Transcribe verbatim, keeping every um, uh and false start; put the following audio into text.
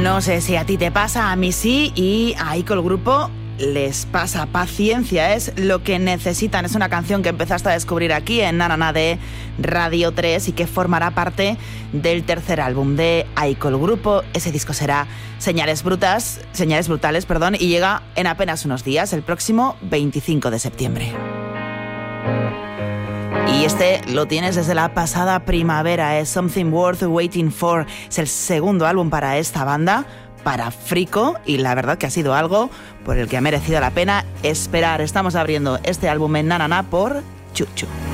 No sé si a ti te pasa, a mí sí, y a Ico el grupo les pasa. Paciencia es lo que necesitan. Es una canción que empezaste a descubrir aquí en Na Na Na de Radio tres y que formará parte del tercer álbum de Ico el grupo. Ese disco será Señales Brutas, Señales Brutales, perdón, y llega en apenas unos días, el próximo veinticinco de septiembre. Y este lo tienes desde la pasada primavera, es Something Worth Waiting For. Es el segundo álbum para esta banda, para Frico, y la verdad que ha sido algo por el que ha merecido la pena esperar. Estamos abriendo este álbum en Na Na Na por Chuchu.